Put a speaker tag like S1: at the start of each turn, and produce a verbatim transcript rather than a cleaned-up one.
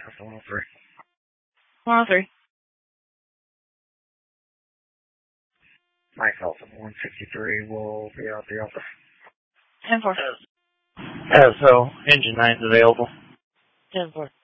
S1: Alpha one oh three.
S2: one oh three.
S1: Mike Alpha one fifty-three will be out the office.
S2: ten four.
S3: Uh, so, engine nine's available.
S2: ten four.